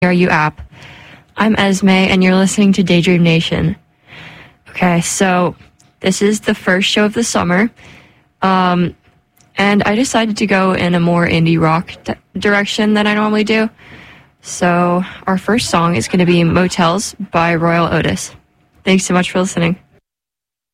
RU app. I'm Esme, and you're listening to Daydream Nation. Okay, so this is the first show of the summer, and I decided to go in a more indie rock direction than I normally do. So our first song is going to be Motels by Royal Otis. Thanks so much for listening.